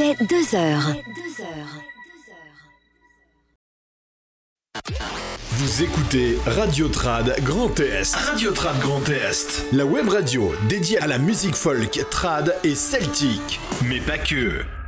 est 2 heures. Vous écoutez Radio Trad Grand Est. Radio Trad Grand Est. La web radio dédiée à la musique folk, trad et celtique. Mais pas que.